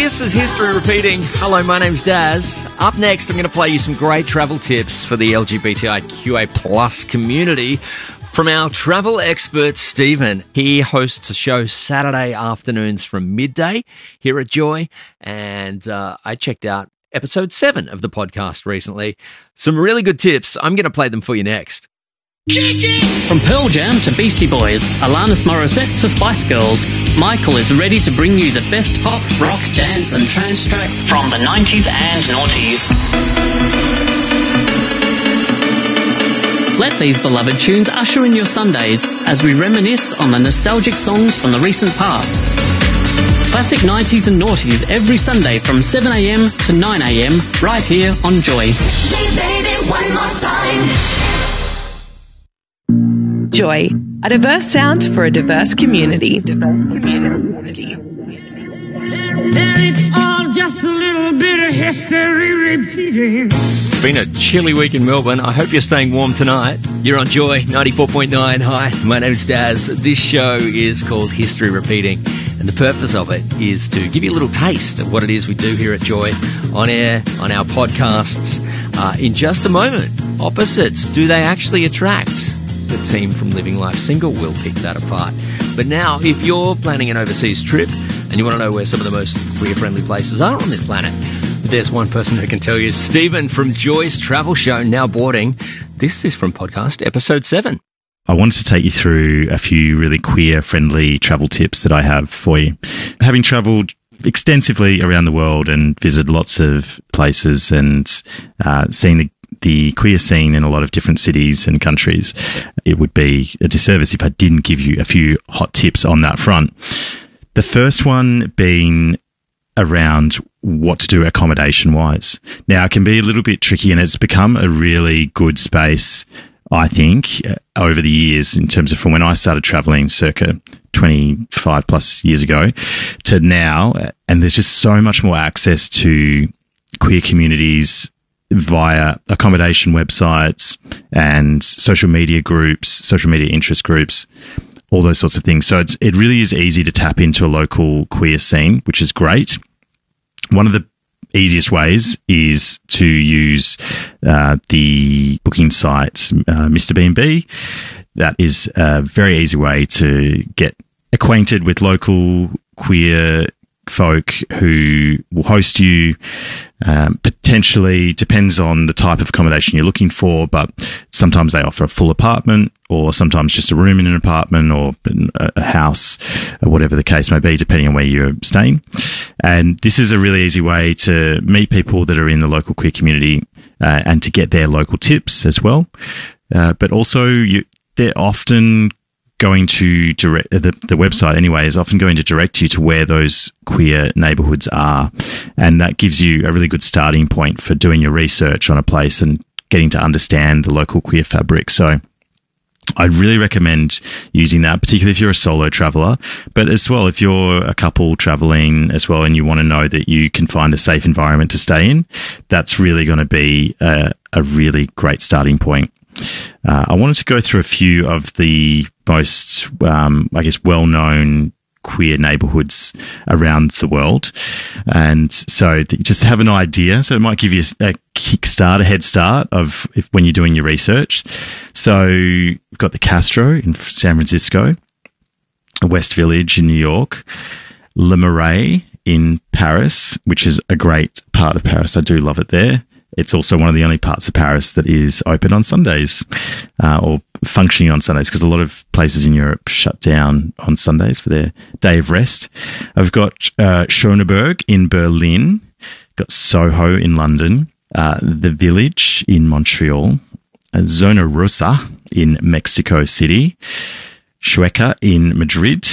This is History Repeating. Hello, my name's Daz. Up next, I'm going to play you some great travel tips for the LGBTIQA plus community from our travel expert, Stephen. He hosts a show Saturday afternoons from midday here at Joy, and I checked out episode 7 of the podcast recently. Some really good tips. I'm going to play them for you next. From Pearl Jam to Beastie Boys, Alanis Morissette to Spice Girls, Michael is ready to bring you the best pop, rock, dance and trance tracks from the 90s and noughties. Let these beloved tunes usher in your Sundays as we reminisce on the nostalgic songs from the recent past. Classic 90s and noughties every Sunday from 7am to 9am right here on Joy. Hey baby, one more time. Joy, a diverse sound for a diverse community. And it's all just a little bit of history repeating. It's been a chilly week in Melbourne. I hope you're staying warm tonight. You're on Joy 94.9. Hi, my name's Daz. This show is called History Repeating, and the purpose of it is to give you a little taste of what it is we do here at Joy on air, on our podcasts. In just a moment, opposites, do they actually attract? The team from Living Life Single will pick that apart. But now, if you're planning an overseas trip and you want to know where some of the most queer-friendly places are on this planet, there's one person who can tell you. Stephen from Joy's travel show, Now Boarding. This is from podcast episode 7. I wanted to take you through a few really queer-friendly travel tips that I have for you. Having travelled extensively around the world and visited lots of places and seen the queer scene in a lot of different cities and countries, it would be a disservice if I didn't give you a few hot tips on that front. The first one being around what to do accommodation-wise. Now, it can be a little bit tricky, and it's become a really good space, I think, over the years in terms of from when I started travelling circa 25 plus years ago to now. And there's just so much more access to queer communities via accommodation websites and social media groups, social media interest groups, all those sorts of things. So it really is easy to tap into a local queer scene, which is great. One of the easiest ways is to use the booking site Mr. B&B. That is a very easy way to get acquainted with local queer folk who will host you. Potentially depends on the type of accommodation you're looking for, but sometimes they offer a full apartment or sometimes just a room in an apartment or a house, or whatever the case may be, depending on where you're staying. And this is a really easy way to meet people that are in the local queer community and to get their local tips as well. But also they're often going to direct the website anyway is often going to direct you to where those queer neighborhoods are, and that gives you a really good starting point for doing your research on a place and getting to understand the local queer fabric. So I'd really recommend using that, particularly if you're a solo traveler, but as well if you're a couple traveling as well and you want to know that you can find a safe environment to stay in. That's really going to be a really great starting point. I wanted to go through a few of the most, well-known queer neighborhoods around the world. And so that you just have an idea. So it might give you a head start of when you're doing your research. So we've got the Castro in San Francisco, West Village in New York, Le Marais in Paris, which is a great part of Paris. I do love it there. It's also one of the only parts of Paris that is open on Sundays or functioning on Sundays, because a lot of places in Europe shut down on Sundays for their day of rest. I've got Schöneberg in Berlin, got Soho in London, The Village in Montreal, Zona Rosa in Mexico City, Chueca in Madrid.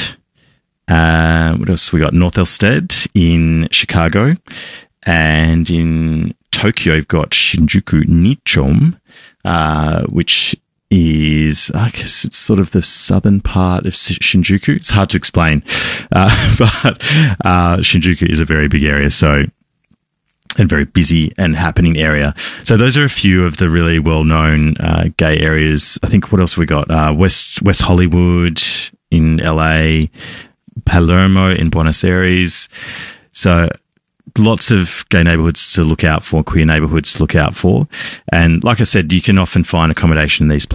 What else we got? North Elstead in Chicago, and in Tokyo, you've got Shinjuku Nichome, which is, I guess it's sort of the southern part of Shinjuku. It's hard to explain, but Shinjuku is a very big area, and very busy and happening area. So those are a few of the really well-known gay areas. I think, what else we got? West Hollywood in LA, Palermo in Buenos Aires. So lots of gay neighbourhoods to look out for, queer neighbourhoods to look out for. And like I said, you can often find accommodation in these